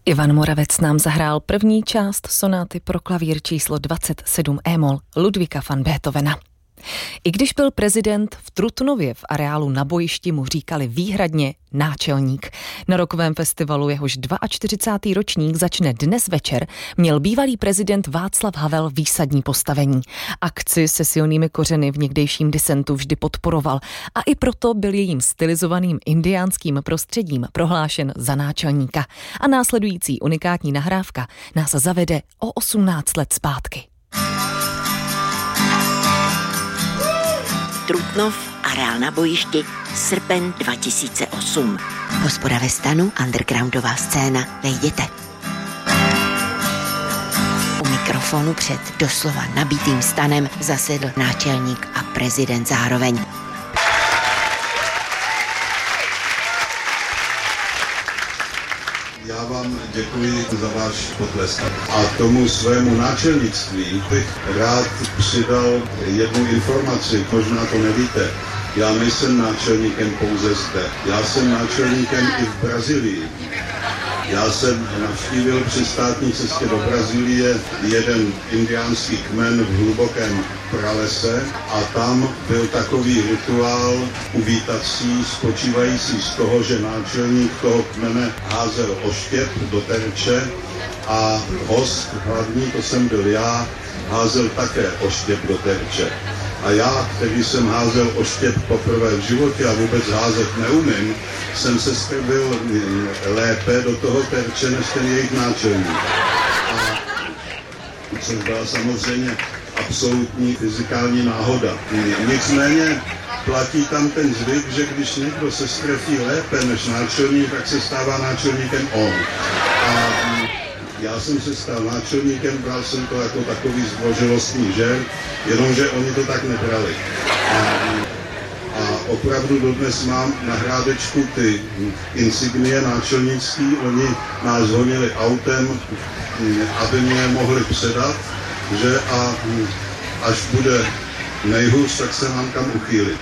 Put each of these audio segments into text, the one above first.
Ivan Moravec nám zahrál první část sonáty pro klavír číslo 27 e-moll Ludvíka van Beethovena. I když byl prezident v Trutnově v areálu na bojišti, mu říkali výhradně náčelník. Na rokovém festivalu, jehož 42. ročník začne dnes večer, měl bývalý prezident Václav Havel výsadní postavení. Akci se silnými kořeny v někdejším disentu vždy podporoval a i proto byl jejím stylizovaným indiánským prostředím prohlášen za náčelníka. A následující unikátní nahrávka nás zavede o 18 let zpátky. Trutnov, areál na bojišti, srpen 2008. Hospoda ve stanu, undergroundová scéna, vejděte. U mikrofonu před doslova nabitým stanem zasedl náčelník a prezident zároveň. Já vám děkuji za váš potlesk. A tomu svému náčelnictví bych rád přidal jednu informaci, možná to nevíte. Já nejsem náčelníkem pouze zde, já jsem náčelníkem i v Brazílii. Já jsem navštívil při státní cestě do Brazílie jeden indiánský kmen v hlubokém pralese a tam byl takový rituál uvítací, spočívající z toho, že náčelník toho kmene házel oštěp do terče a host hlavní, to jsem byl já, házel také oštěp do terče. A já, který jsem házel oštěp poprvé v životě a vůbec házet neumím, jsem se strbil lépe do toho terče, než ten jejich náčelník. A což byla samozřejmě absolutní fyzikální náhoda. Nicméně platí tam ten zvyk, že když někdo se strefí lépe než náčelník, tak se stává náčelníkem on. A já jsem se stal náčelníkem, bral jsem to jako takový zdvořilostní žert, jenomže oni to tak nebrali. A opravdu dodnes mám na hrádečku ty insignie náčelnický, oni nás honili autem, aby mě je mohli předat, že a až bude nejhůř, tak se mám kam uchýlit.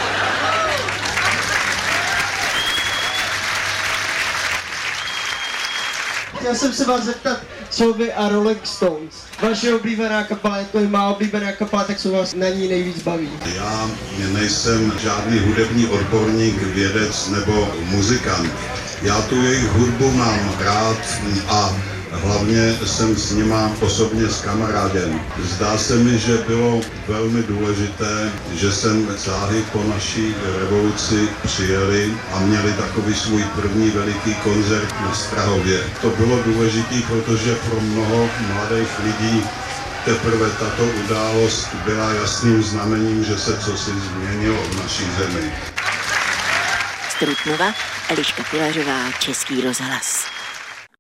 Chtěl jsem se vás zeptat, co vy a Rolling Stones. Vaše oblíbená kapela, jako i má oblíbená kapela, tak co vás na ní nejvíc baví? Já nejsem žádný hudební odborník, vědec nebo muzikant. Já tu jejich hudbu mám rád a hlavně jsem s nima osobně s kamarádem. Zdá se mi, že bylo velmi důležité, že jsem záhy po naší revoluci přijeli a měli takový svůj první veliký koncert na Strahově. To bylo důležité, protože pro mnoho mladých lidí teprve tato událost byla jasným znamením, že se cosi změnilo v naší zemi. Z Trutnova Eliška Pilařová, Český rozhlas.